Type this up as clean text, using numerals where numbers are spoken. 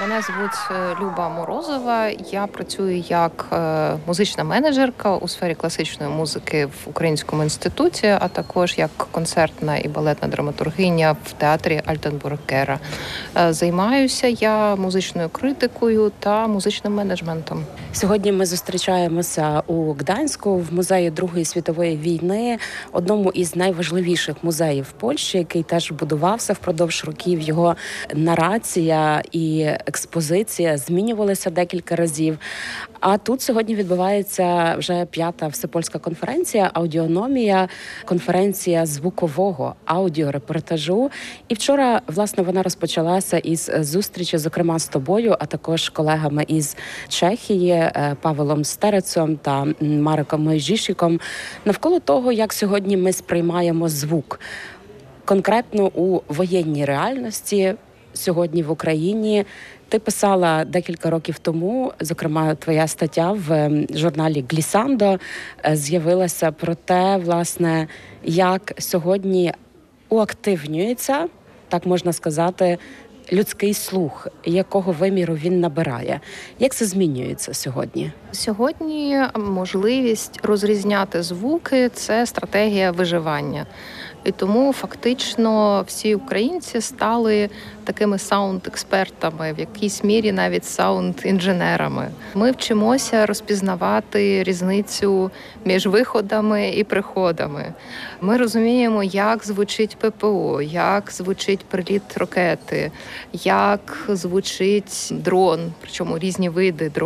Мене звуть Люба Морозова. Я працюю як музична менеджерка у сфері класичної музики в Українському інституті, а також як концертна і балетна драматургиня в театрі Альтенбург-Кера. Займаюся я музичною критикою та музичним менеджментом. Сьогодні ми зустрічаємося у Гданську в музеї Другої світової війни, одному із найважливіших музеїв Польщі, який теж будувався впродовж років. Його нарація і експозиція змінювалися декілька разів. А тут сьогодні відбувається вже 5-та всепольська конференція «Аудіономія», конференція звукового аудіорепортажу. І вчора, власне, вона розпочалася із зустрічі, зокрема, з тобою, а також колегами із Чехії, Павелом Стерецом та Мареком Мойжішіком, навколо того, як сьогодні ми сприймаємо звук. Конкретно у воєнній реальності сьогодні в Україні. Ти писала декілька років тому, зокрема, твоя стаття в журналі «Глісандо» з'явилася про те, власне, як сьогодні уактивнюється, так можна сказати, людський слух, якого виміру він набирає. Як це змінюється сьогодні? Сьогодні можливість розрізняти звуки – це стратегія виживання. І тому фактично всі українці стали такими саунд-експертами, в якійсь мірі навіть саунд-інженерами. Ми вчимося розпізнавати різницю між виходами і приходами. Ми розуміємо, як звучить ППО, як звучить приліт ракети, як звучить дрон, причому різні види дронів.